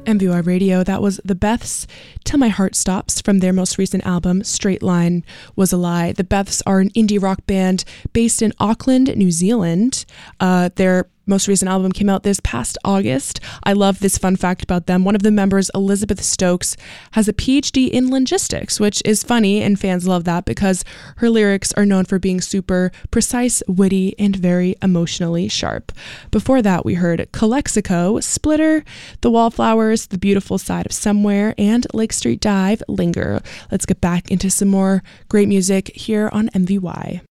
MVY Radio, that was The Beths, Till My Heart Stops, from their most recent album, Straight Line Was a Lie. The Beths are an indie rock band based in Auckland, New Zealand. Their most recent album came out this past August. I love this fun fact about them. One of the members, Elizabeth Stokes, has a PhD in linguistics, which is funny, and fans love that because her lyrics are known for being super precise, witty, and very emotionally sharp. Before that, we heard Calexico, Splitter, The Wallflowers, The Beautiful Side of Somewhere, and Lake Street Dive, Linger. Let's get back into some more great music here on MVY.